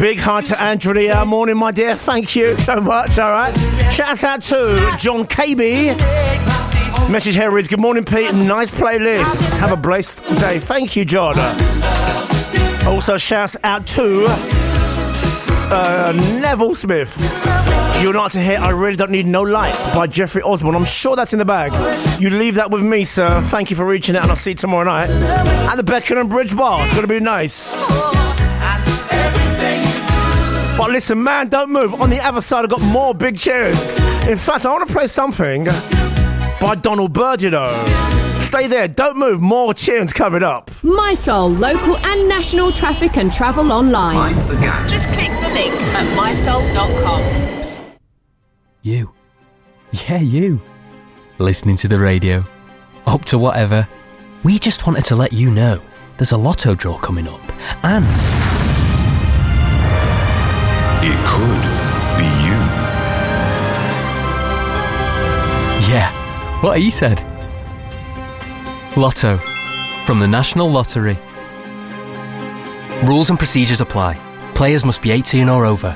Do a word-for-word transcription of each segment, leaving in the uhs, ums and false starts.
Big hi to Andrea. Morning, my dear. Thank you so much. All right. Shouts out to John K B. Message here reads, good morning, Pete. Nice playlist. Have a blessed day. Thank you, John. Also, shouts out to uh, Neville Smith. You're not to hear I Really Don't Need No Light by Jeffrey Osborne. I'm sure that's in the bag. You leave that with me, sir. Thank you for reaching out, and I'll see you tomorrow night at the Beckenham Bridge Bar. It's going to be nice. But listen, man, don't move. On the other side, I've got more big tunes. In fact, I want to play something by Donald Byrd, you know. Stay there, don't move. More tunes coming up. My Soul, local and national traffic and travel online. Just click the link at my soul dot com. You. Yeah, you. Listening to the radio. Up to whatever. We just wanted to let you know there's a lotto draw coming up. And it could be you. Yeah, what he said. Lotto. From the National Lottery. Rules and procedures apply. Players must be eighteen or over.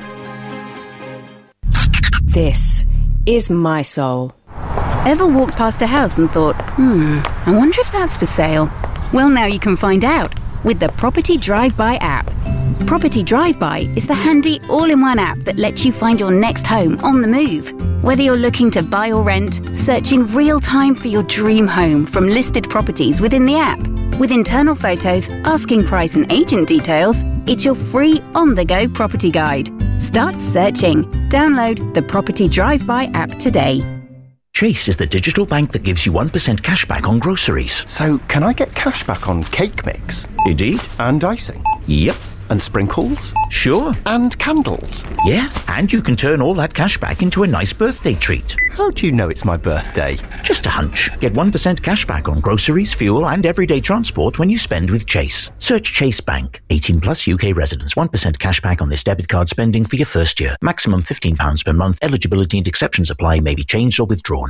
This is My Soul. Ever walked past a house and thought, hmm, I wonder if that's for sale? Well, now you can find out with the Property Drive-By app. Property Drive-By is the handy all-in-one app that lets you find your next home on the move. Whether you're looking to buy or rent, search in real time for your dream home from listed properties within the app. With internal photos, asking price and agent details, it's your free on-the-go property guide. Start searching. Download the Property Drive-By app today. Chase is the digital bank that gives you one percent cash back on groceries. So, can I get cash back on cake mix? Indeed. And icing? Yep. And sprinkles? Sure. And candles? Yeah, and you can turn all that cash back into a nice birthday treat. How do you know it's my birthday? Just a hunch. Get one percent cash back on groceries, fuel and everyday transport when you spend with Chase. Search Chase Bank. eighteen plus U K residents. one percent cash back on this debit card spending for your first year. Maximum fifteen pounds per month. Eligibility and exceptions apply. May be changed or withdrawn.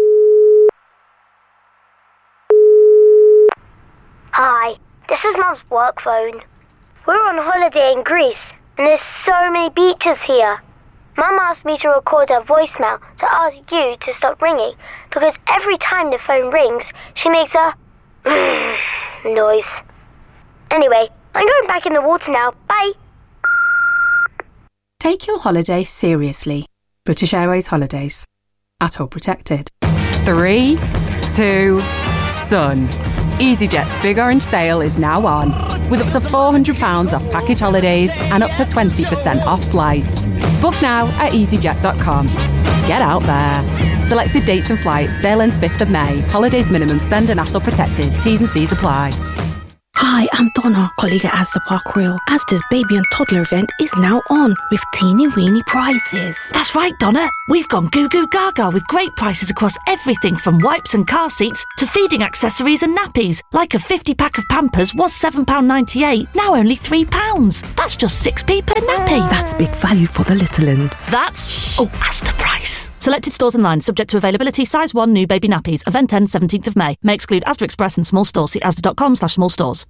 Hi, this is Mum's work phone. We're on holiday in Greece, and there's so many beaches here. Mum asked me to record her voicemail to ask you to stop ringing, because every time the phone rings, she makes a noise. Anyway, I'm going back in the water now. Bye. Take your holiday seriously. British Airways Holidays. At all protected. Three, two, sun. EasyJet's Big Orange Sale is now on, with up to four hundred pounds off package holidays and up to twenty percent off flights. Book now at easyjet dot com. Get out there. Selected dates and flights. Sale ends fifth of May. Holidays minimum spend and A T O protected. T's and C's apply. Hi, I'm Donna, colleague at Asda Park Royal. Asda's baby and toddler event is now on with teeny weeny prizes. That's right, Donna. We've gone goo goo gaga with great prices across everything from wipes and car seats to feeding accessories and nappies. Like a fifty pack of Pampers was seven pounds ninety-eight, now only three pounds. That's just six p per nappy. That's big value for the little uns. That's, oh, Asda price. Selected stores online, subject to availability. Size one, new baby nappies. Event ends seventeenth of May. May exclude Asda Express and small stores. See asda dot com slash small stores.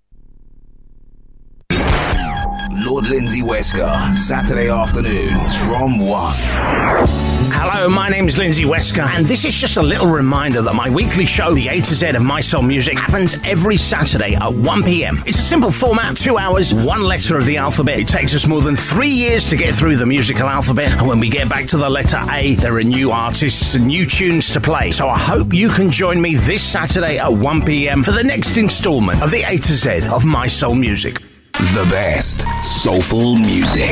Lord Lindsay Wesker, Saturday afternoons from one. Hello, my name's Lindsay Wesker, and this is just a little reminder that my weekly show, The A to Z of My Soul Music, happens every Saturday at one p.m. It's a simple format, two hours, one letter of the alphabet. It takes us more than three years to get through the musical alphabet, and when we get back to the letter A, there are new artists and new tunes to play. So I hope you can join me this Saturday at one p.m. for the next instalment of The A to Z of My Soul Music. The best soulful music.